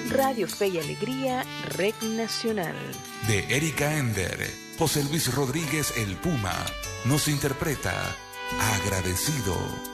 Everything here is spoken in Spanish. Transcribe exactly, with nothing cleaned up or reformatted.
Radio Fe y Alegría, Red Nacional. De Erika Ender, José Luis Rodríguez el Puma, nos interpreta Agradecido.